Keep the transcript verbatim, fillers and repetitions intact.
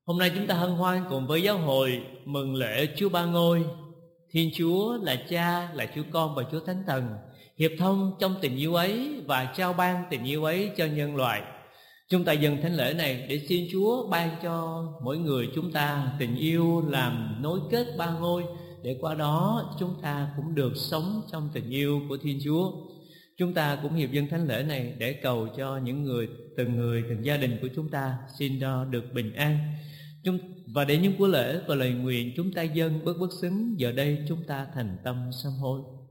Hôm nay chúng ta hân hoan cùng với giáo hội mừng lễ Chúa Ba Ngôi. Thiên Chúa là Cha, là Chúa Con và Chúa Thánh Thần, hiệp thông trong tình yêu ấy và trao ban tình yêu ấy cho nhân loại. Chúng ta dâng thánh lễ này để xin Chúa ban cho mỗi người chúng ta tình yêu làm nối kết ba ngôi, để qua đó chúng ta cũng được sống trong tình yêu của Thiên Chúa. Chúng ta cũng hiệp dâng thánh lễ này để cầu cho những người, từng người, từng gia đình của chúng ta xin được bình an. Chúng, và để những của lễ và lời nguyện chúng ta dâng bất bất xứng, giờ đây chúng ta thành tâm sám hối.